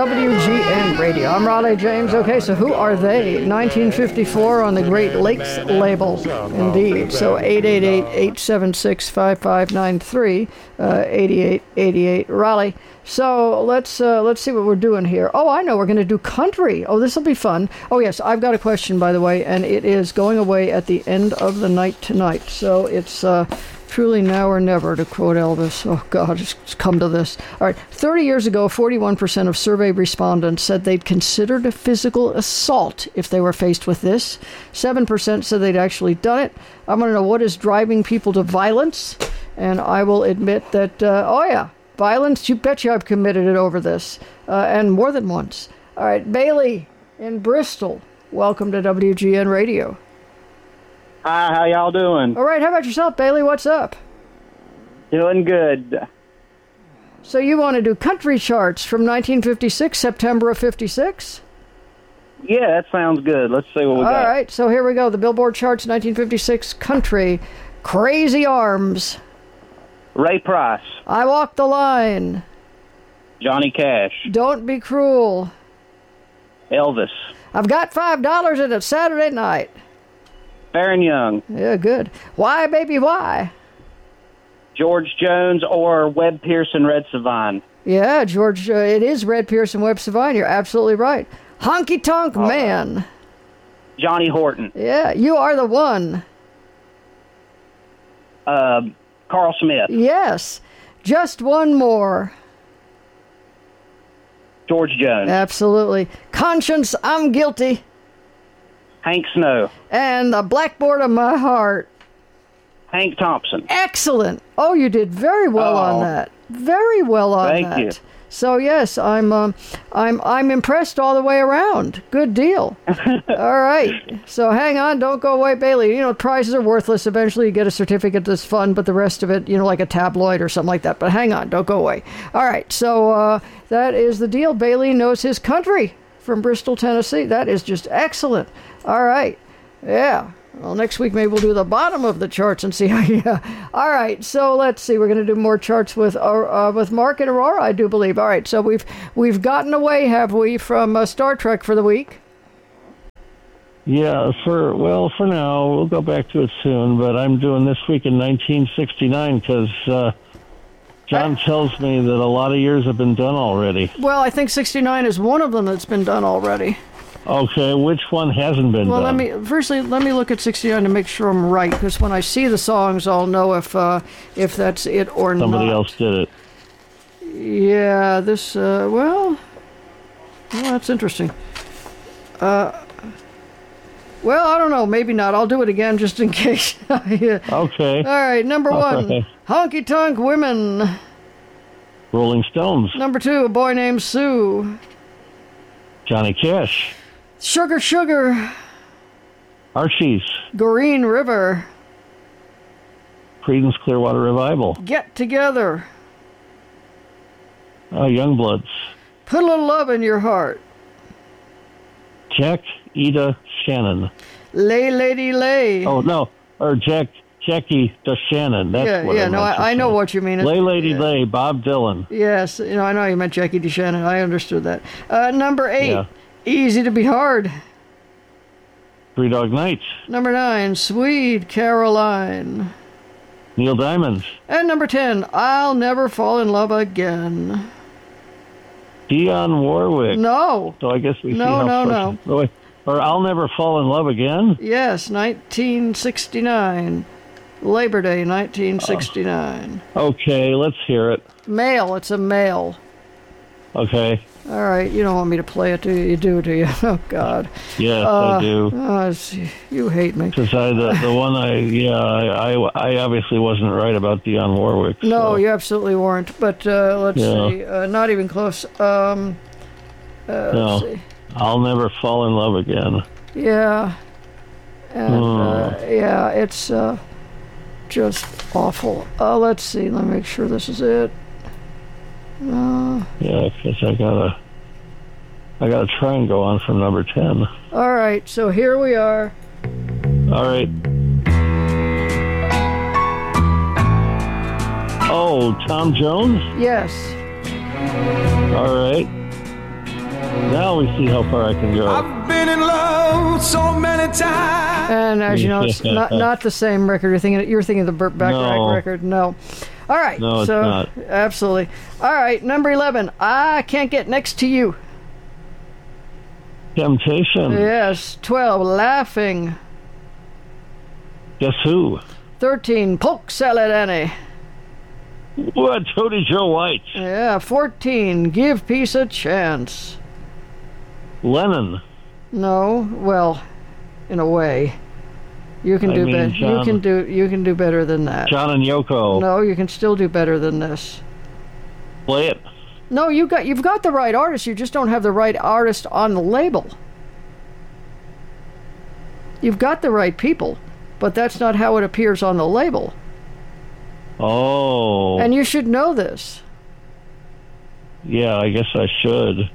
WGN Radio. I'm Raleigh James. Okay, so who are they? 1954 on the Great Lakes label, indeed. So 888-876-5593, 8888 Raleigh. So let's see what we're doing here. Oh, I know, we're going to do country. Oh, this will be fun. Oh, yes, I've got a question, by the way, and it is going away at the end of the night tonight. So it's truly now or never, to quote Elvis. Oh, God, it's come to this. All right, 30 years ago, 41% of surveyed respondents said they'd considered a physical assault if they were faced with this. 7% said they'd actually done it. I want to know what is driving people to violence, and I will admit that, violence, you betcha I've committed it over this, and more than once. All right, Bailey in Bristol, welcome to WGN Radio. Hi, how y'all doing? All right, how about yourself, Bailey? What's up? Doing good. So you want to do country charts from 1956, September of 56? Yeah, that sounds good. Let's see what we got. All right, so here we go. The Billboard charts, 1956, country. Crazy Arms. Ray Price. I Walk the Line. Johnny Cash. Don't Be Cruel. Elvis. I've Got $5 and it's Saturday night. Faron Young. Yeah, good. Why, Baby, Why? George Jones or Webb Pearson, Red Savine. Yeah, George, it is Red Pearson, Webb Savine. You're absolutely right. Honky Tonk Man. Johnny Horton. Yeah, You Are the One. Carl Smith. Yes. Just One More. George Jones. Absolutely. Conscience, I'm Guilty. Hank Snow. And The Blackboard of My Heart. Hank Thompson. Excellent. Oh, you did very well on that. Very well on that. Thank you. So yes, I'm impressed all the way around. Good deal. All right. So hang on, don't go away, Bailey. You know, prizes are worthless. Eventually you get a certificate that's fun, but the rest of it, you know, like a tabloid or something like that. But hang on, don't go away. All right. So that is the deal. Bailey knows his country from Bristol, Tennessee. That is just excellent. All right. Yeah. Well, next week maybe we'll do the bottom of the charts and see how you... All right, so let's see. We're going to do more charts with Mark and Aurora, I do believe. All right, so we've gotten away, have we, from Star Trek for the week? Yeah, for now. We'll go back to it soon, but I'm doing This Week in 1969 because John tells me that a lot of years have been done already. Well, I think 69 is one of them that's been done already. Okay, which one hasn't been done? Well, let me look at 69 to make sure I'm right, because when I see the songs, I'll know if that's it or not. Somebody else did it. Yeah, this, well, that's interesting. Well, I don't know, maybe not. I'll do it again just in case. Yeah. Okay. All right, number one, Okay. Honky Tonk Women. Rolling Stones. Number two, A Boy Named Sue. Johnny Cash. Sugar Sugar. Archies. Green River. Creedence Clearwater Revival. Get Together. Youngbloods. Put a Little Love in Your Heart. Jack Ida Shannon. Lay Lady Lay. Oh, no. Or Jackie DeShannon. That's what I no, I know what you mean. Lay Lady Lay, Bob Dylan. Yes, I know you meant Jackie DeShannon. I understood that. Number 8, Easy to Be Hard. Three Dog Night. Number 9, Sweet Caroline. Neil Diamond. And number 10, I'll Never Fall in Love Again. Dionne Warwick. No. So I guess we No. Or I'll Never Fall in Love Again? Yes, 1969. Labor Day, 1969. Okay, let's hear it. Male, it's a male. Okay. All right, you don't want me to play it, do you? You do you? Oh, God. Yes, I do. You hate me. Because the one I obviously wasn't right about Dionne Warwick. So. No, you absolutely weren't. But let's see, not even close. No, let's see. I'll Never Fall in Love Again. Yeah. And, it's just awful. Let's see, let me make sure this is it. Yeah, because I gotta try and go on from number 10. All right, so here we are. All right. Oh, Tom Jones? Yes. All right. see how far I can go. I've been in love so many times. And as you know, it's not the same record. You're thinking of the Burt Bacharach record. No. All right. No, it's not. Absolutely. All right. Number 11. I Can't Get Next to You. Temptation. Yes. 12. Laughing. Guess who? 13. Polk Salad Annie. What? Toady Joe White. Yeah. 14. Give Peace a Chance. Lennon. No. Well, in a way. You can do better. You can do better than that. John and Yoko. No, you can still do better than this. Play it. No, you've got the right artist. You just don't have the right artist on the label. You've got the right people, but that's not how it appears on the label. Oh. And you should know this. Yeah, I guess I should.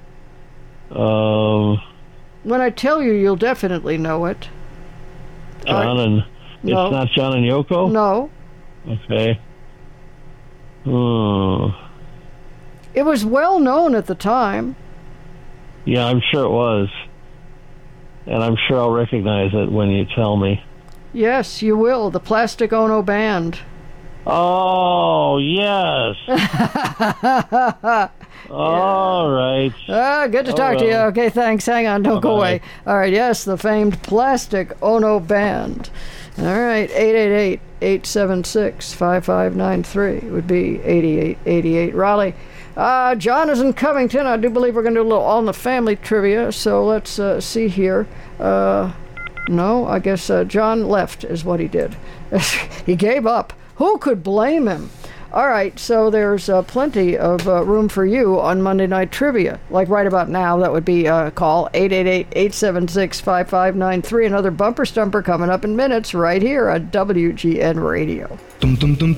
When I tell you, you'll definitely know it. John and... No. It's not John and Yoko? No. Okay. It was well known at the time. Yeah, I'm sure it was. And I'm sure I'll recognize it when you tell me. Yes, you will. The Plastic Ono Band. Oh, yes. All right. Good to talk to you. Okay, thanks. Hang on. Don't go away. All right, yes, the famed Plastic Ono Band. All right, 888-876-5593 would be 8888 Raleigh. John is in Covington. I do believe we're going to do a little On the Family trivia, so let's see here. No, I guess John left is what he did. He gave up. Who could blame him? All right, so there's plenty of room for you on Monday Night Trivia. Like right about now, that would be call 888-876-5593. Another bumper stumper coming up in minutes right here on WGN Radio.